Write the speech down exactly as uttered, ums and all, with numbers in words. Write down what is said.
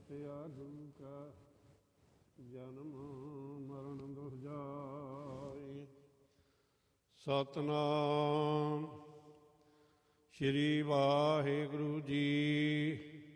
ਰਤਿਆ ਗੁਰੂ ਕਾ ਜਨਮ ਮਰਨ ਦੁਖ ਜਾਏ। ਸਤਿਨਾਮ। ਸ਼੍ਰੀ ਵਾਹਿਗੁਰੂ ਜੀ।